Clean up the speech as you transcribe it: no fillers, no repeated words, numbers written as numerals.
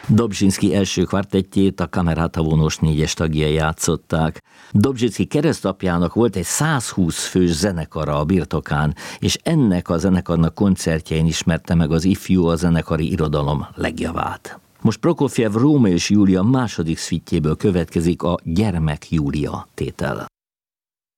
Dobzsinszky első kvartettjét a Kamerata vonós 4-es tagjai játszották. Dobzsinszky keresztapjának volt egy 120 fős zenekara a birtokán, és ennek a zenekarnak koncertjein ismerte meg az ifjú a zenekari irodalom legjavát. Most Prokofjev Rómeó és Júlia második szvitjéből következik a Gyermek Júlia tétel.